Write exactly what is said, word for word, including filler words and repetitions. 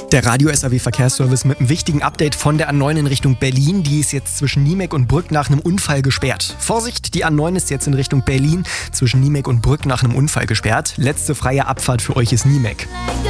Der Radio-S A W-Verkehrsservice mit einem wichtigen Update von der A neun in Richtung Berlin. Die ist jetzt zwischen Niemek und Brück nach einem Unfall gesperrt. Vorsicht, die A neun ist jetzt in Richtung Berlin zwischen Niemek und Brück nach einem Unfall gesperrt. Letzte freie Abfahrt für euch ist Niemek.